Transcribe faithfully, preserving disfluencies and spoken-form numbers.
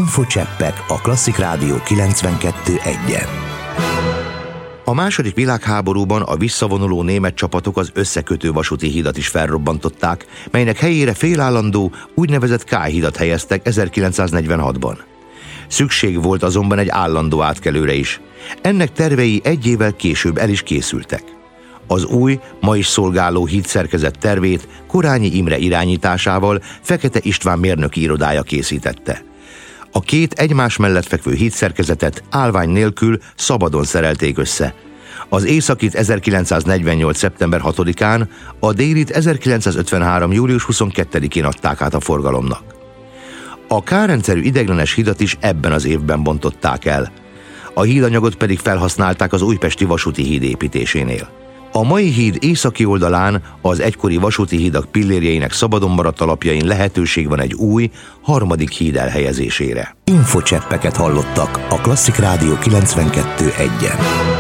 Infocseppek a Klasszik Rádió kilencvenkettő egyen. A második világháborúban a visszavonuló német csapatok az összekötő vasúti hidat is felrobbantották, melynek helyére félállandó, úgynevezett K-hidat helyeztek ezerkilencszáznegyvenhatban. Szükség volt azonban egy állandó átkelőre is. Ennek tervei egy évvel később el is készültek. Az új, ma is szolgáló hídszerkezet tervét Korányi Imre irányításával Fekete István mérnöki irodája készítette. A két egymás mellett fekvő hídszerkezetet állvány nélkül szabadon szerelték össze. Az északit ezerkilencszáznegyvennyolc. szeptember hatodikán, a délit ezerkilencszázötvenhárom. július huszonkettedikén adták át a forgalomnak. A K-rendszerű ideiglenes hidat is ebben az évben bontották el. A hídanyagot pedig felhasználták az újpesti vasúti híd építésénél. A mai híd északi oldalán, az egykori vasúti hídak pillérjeinek szabadon maradt alapjain lehetőség van egy új, harmadik híd elhelyezésére. Infocseppeket hallottak a Klasszik Rádió kilencvenkettő egyen.